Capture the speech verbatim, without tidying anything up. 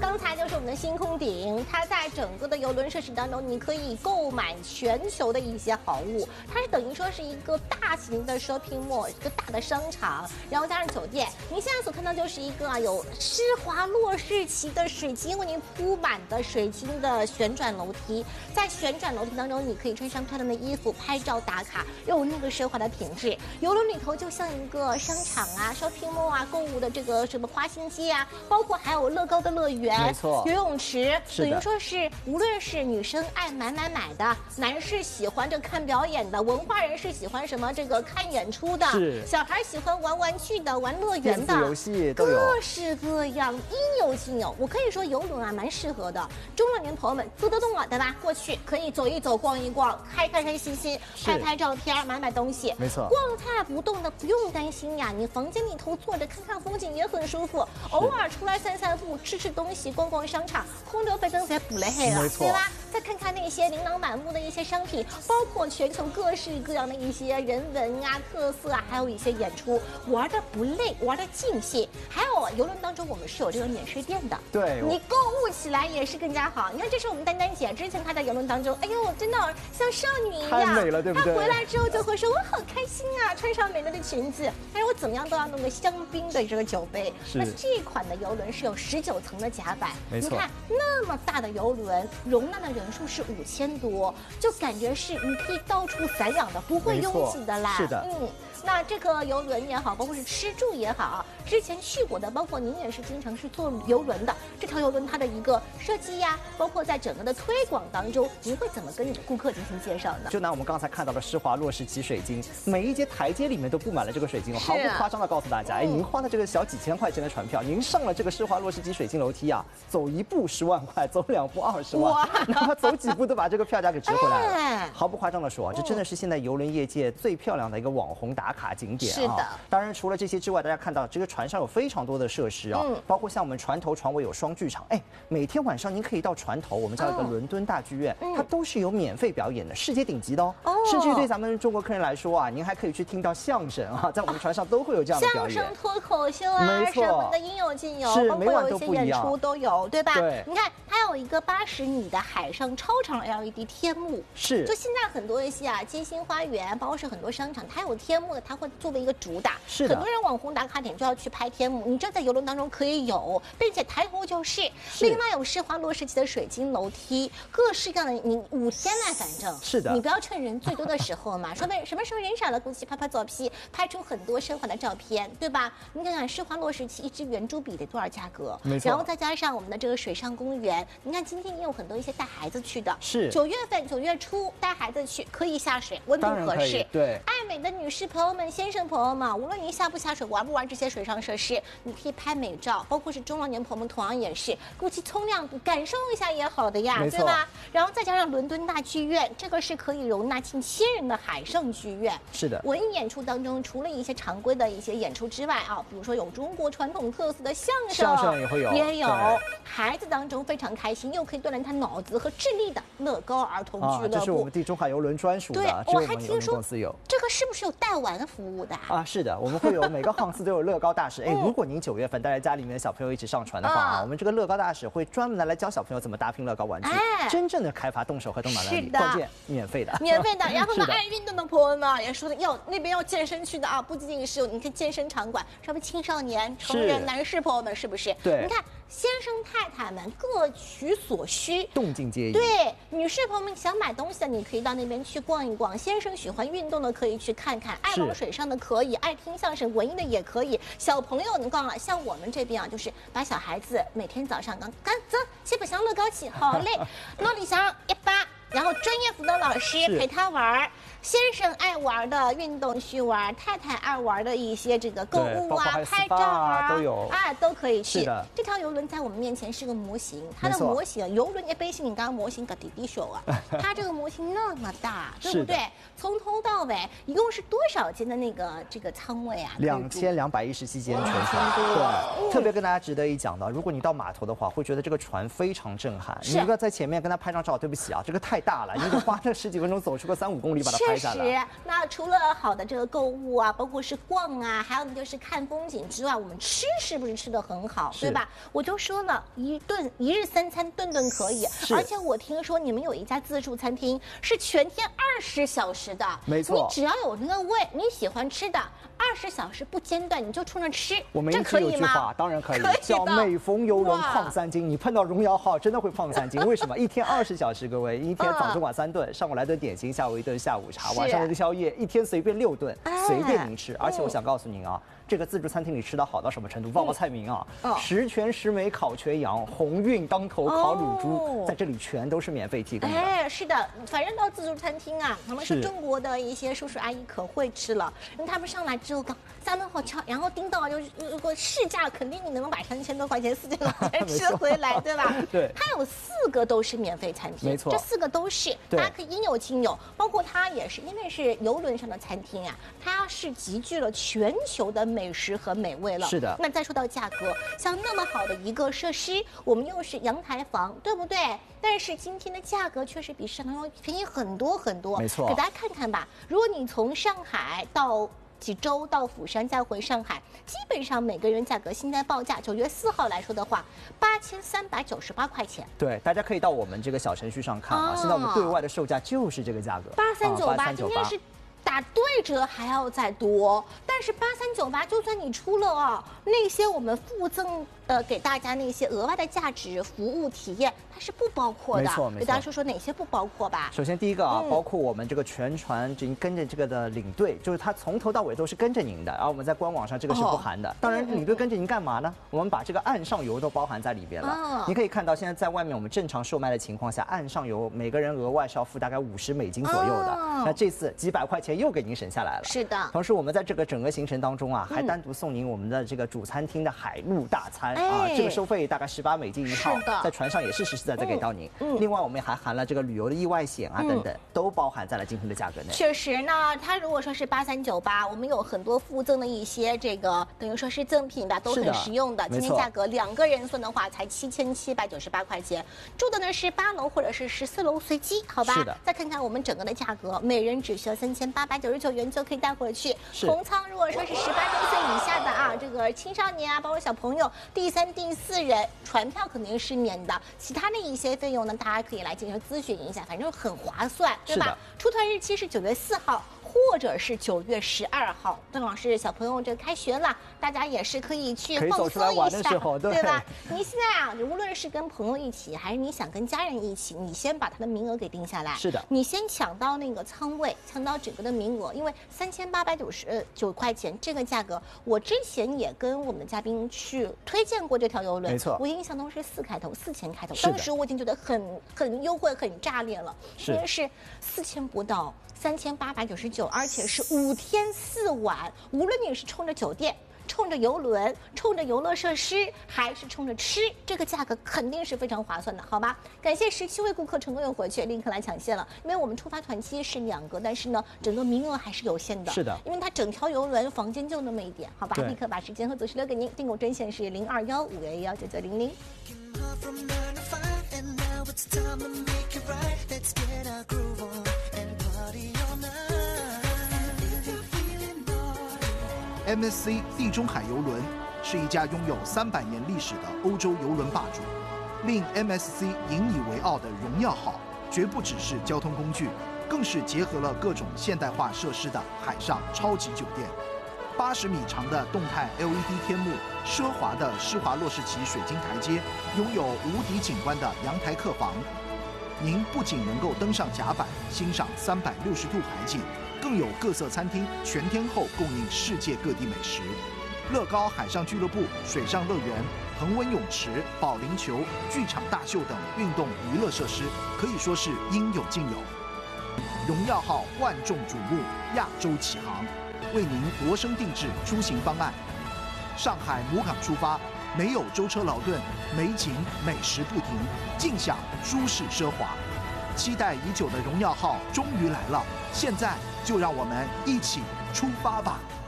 刚才就是我们的星空顶，它在整个的邮轮设施当中，你可以购买全球的一些好物，它是等于说是一个大型的 shopping mall， 一个大的商场，然后加上酒店。您现在所看到就是一个啊有施华洛世奇的水晶为您铺满的水晶的旋转楼梯，在旋转楼梯当中，你可以穿上漂亮的衣服拍照打卡，有那个奢华的品质。邮轮里头就像一个商场啊、shopping mall 啊、购物的这个什么花心街啊，包括还有乐高的乐园， 没错， 游泳池，等于说是无论是女生爱买买买的，男士喜欢这看表演的，文化人士喜欢什么这个看演出的， 是小孩喜欢玩玩具的、玩乐园的， 游戏都有， 各式各样，应有尽有。我可以说游轮啊蛮适合的，中老年朋友们做得动了，对吧？过去可以走一走、逛一逛，开开开心心，拍拍照片、买买东西， 没错。 逛菜不动的不用担心呀，你房间里头坐着看看风景也很舒服，偶尔出来散散步、吃吃东西、逛逛商场，空调费灯才补了黑了，对吧？再看看那些琳琅满目的一些商品，包括全球各式各样的一些人文啊、特色啊，还有一些演出，玩的不累，玩的尽兴。还有游轮当中我们是有这个免税店的， 对， 你购物起来也是更加好。你看，这是我们丹丹姐之前她在游轮当中，哎呦，真的像少女一样， 太美了，对不对？ 她回来之后就会说，我好开心啊，穿上美丽的裙子，但是我怎么样都要弄个香槟的这个酒杯。那这款的游轮是有十九层的甲板， 没错， 你看那么大的游轮，容纳的人数是五千多，就感觉是你可以到处散养的，不会拥挤的啦。 是的， 嗯。那这个游轮也好，包括是吃住也好，之前去过的，包括您也是经常是坐游轮的。这条游轮它的一个设计呀，包括在整个的推广当中，您会怎么跟你的顾客进行介绍呢？ 就拿我们刚才看到的施华洛世奇水晶，每一节台阶里面都布满了这个水晶，毫不夸张的告诉大家，哎，您花的这个小几千块钱的船票，您上了这个施华洛世奇水晶楼梯啊，走一步十万块，走两步二十万，然后走几步都把这个票价给值回来了。哎、毫不夸张的说，这真的是现在游轮业界最漂亮的一个网红打卡景点啊！ 是的， 当然除了这些之外，大家看到这个船上有非常多的设施啊，嗯、包括像我们船头船尾有双剧场，哎，每天晚上您可以到船头，我们叫一个伦敦大剧院，嗯、它都是有免费表演的，世界顶级的哦。哦甚至于对咱们中国客人来说啊，您还可以去听到相声啊，在我们船上都会有这样的表演， 相声、脱口秀啊什么的应有尽有， 是包括有一些演出都有，对吧？ 对， 你看它有一个八十米的海上超长 L E D 天幕， 是， 就现在很多一些啊，街心花园，包括是很多商场，它有天幕的，它会作为一个主打， 是的， 很多人网红打卡点就要去拍天幕，你这在游轮当中可以有，并且抬头就是。另外有施华洛世奇的水晶楼梯，各式各样的，你五天呢，反正是的， 你不要趁人最多的时候嘛，说明什么时候人少了，过去拍拍照片，拍出很多奢华的照片，对吧？你看看施华洛世奇一支圆珠笔得多少价格？ 没错。 然后再加上我们的这个水上公园，你看今天也有很多一些带孩子去的， 是九月份九月初带孩子去可以下水，温度合适。 对， 爱美的女士朋友们、先生朋友们，无论您下不下水、玩不玩这些水上设施，你可以拍美照，包括是中老年朋友们，同样也是过去冲凉感受一下也好的呀，对吧？然后再加上伦敦大剧院，这个是可以容纳近千人的海上剧院。 是的， 文艺演出当中，除了一些常规的一些演出之外啊，比如说有中国传统特色的相声， 相声也会有， 也有。孩子当中非常开心，又可以锻炼他脑子和智力的乐高儿童俱乐部， 啊、这是我们地中海邮轮专属的。 对，我还听说有这个是不是有带玩服务的啊？是的，我们会有每个航次都有乐高大使。哎，如果您九月份带着家里面的小朋友一起上船的话啊，我们这个乐高大使会专门的来教小朋友怎么搭拼乐高玩具，哎、真正的开发动手和动脑能力，关键免费的， 免费的。然后呢，爱运动的朋友们也说的要那边要健身去的啊，不仅仅是有你看健身场馆，稍微青少年、成人、男士朋友们是不是？ 对， 你看先生太太们各取所需， 动静皆宜。 对，女士朋友们想买东西的，你可以到那边去逛一逛；先生喜欢运动的可以去看看，爱玩水上的可以，爱听相声、文艺的也可以。小朋友你忘了，像我们这边啊，就是把小孩子每天早上刚刚走，去北向乐高起，好嘞，那里想一八。然后专业辅导老师陪他玩，先生爱玩的运动去玩，太太爱玩的一些这个购物啊、拍照啊都有啊，都可以去。 是的， 这条游轮在我们面前是个模型，它的模型游轮一般性你刚刚模型个弟弟手啊，它这个模型那么大，对不对？从头到尾一共是多少间的那个这个舱位啊？ 两千两百一十七间全船。对，特别跟大家值得一讲的，如果你到码头的话，会觉得这个船非常震撼。你如果在前面跟他拍张照，对不起啊，这个太大了，你得花这十几分钟走出个三五公里把它拍下来。 确实，那除了好的这个购物啊，包括是逛啊，还有呢就是看风景之外，我们吃是不是吃的很好，对吧？我就说了，一顿一日三餐顿顿可以，而且我听说你们有一家自助餐厅是全天二十小时的， 没错， 你只要有那个胃，你喜欢吃的，二十小时不间断，你就冲着吃， 我们一直有句话，当然可以，叫每逢游轮胖三斤。你碰到荣耀号真的会胖三斤，为什么？一天二十小时，各位，一天早中晚三顿，上午来顿点心，下午一顿下午茶，晚上来顿宵夜，一天随便六顿，随便您吃。而且我想告诉您啊。这个自助餐厅里吃到好到什么程度？报报菜名啊，嗯哦、十全十美烤全羊、红运当头烤乳猪，哦、在这里全都是免费提供的。 哎，是的，反正到自助餐厅啊，他们是中国的一些叔叔阿姨可会吃了，因为他们上来之后刚三门好敲，然后盯到就是如果市价肯定你能把三千多块钱、四千多块钱吃回来，对吧？ 对， 它有四个都是免费餐厅， 没错， 这四个都是大家可以应有尽有，包括它也是因为是游轮上的餐厅啊，它是集聚了全球的美食和美味了。 是的。 那再说到价格，像那么好的一个设施，我们又是阳台房，对不对？但是今天的价格确实比市场要便宜很多很多。 没错。 给大家看看吧，如果你从上海到济州到釜山再回上海，基本上每个人价格现在报价，九月四号来说的话，八千三百九十八块钱。 对，大家可以到我们这个小程序上看啊，哦、现在我们对外的售价就是这个价格， 八三九八，今天是。打对折还要再多，但是八三九八，就算你出了哦，那些我们附赠呃给大家那些额外的价值、服务体验，它是不包括的。 没错，没错。 给大家说说哪些不包括吧。 首先第一个啊，嗯、包括我们这个全船您跟着这个的领队，就是他从头到尾都是跟着您的，然后我们在官网上这个是不含的。哦、当然，领队跟着您干嘛呢？我们把这个岸上游都包含在里边了。哦、你可以看到，现在在外面我们正常售卖的情况下，岸上游每个人额外是要付大概五十美金左右的。哦、那这次几百块钱又给您省下来了。 是的， 同时我们在这个整个行程当中啊，还单独送您我们的这个主餐厅的海陆大餐、嗯、啊，这个收费大概十八美金一套，在船上也是实实在在给到您。嗯，另外我们还含了这个旅游的意外险啊等等，嗯、都包含在了今天的价格内。 确实呢，它如果说是八三九八，我们有很多附赠的一些这个等于说是赠品吧，都很实用的。今天价格两个人算的话才七千七百九十八块钱，住的呢是八楼或者是十四楼随机，好吧？ 是的。 再看看我们整个的价格，每人只需要三千八百九十九元就可以带回去。同舱如果说是十八周岁以下的啊，这个青少年啊，包括小朋友，第三、第四人船票肯定是免的，其他的一些费用呢，大家可以来进行咨询一下，反正很划算，对吧？出团日期是九月四号。或者是九月十二号，正好是小朋友这开学了，大家也是可以去放松一下， 对吧？你现在啊，无论是跟朋友一起，还是你想跟家人一起，你先把他的名额给定下来。 是的， 你先抢到那个舱位，抢到整个的名额，因为三千八百九十九块钱这个价格，我之前也跟我们的嘉宾去推荐过这条邮轮， 没错， 我印象中是四开头，四千开头，当时我已经觉得很很优惠、很炸裂了，因为是四千不到。三千八百九十九，而且是五天四晚，无论你是冲着酒店、冲着游轮、冲着游乐设施，还是冲着吃，这个价格肯定是非常划算的，好吧？感谢十七位顾客成功又回去，立刻来抢线了。因为我们出发团期是两个，但是呢，整个名额还是有限的。 是的， 因为它整条游轮房间就那么一点，好吧？立刻把时间和组时留给您，订购专线是零二幺五幺幺九九零零。 M S C 地中海邮轮是一家拥有三百年历史的欧洲邮轮霸主，令 M S C 引以为傲的荣耀号，绝不只是交通工具，更是结合了各种现代化设施的海上超级酒店。八十米长的动态 L E D 天幕，奢华的施华洛世奇水晶台阶，拥有无敌景观的阳台客房。您不仅能够登上甲板欣赏三百六十度海景，更有各色餐厅全天候供应世界各地美食。乐高海上俱乐部、水上乐园、恒温泳池、保龄球、剧场大秀等运动娱乐设施，可以说是应有尽有。荣耀号万众瞩目，亚洲启航，为您量身定制出行方案。上海母港出发，没有舟车劳顿，美景美食不停，尽享舒适奢华。期待已久的荣耀号终于来了，现在就让我们一起出发吧！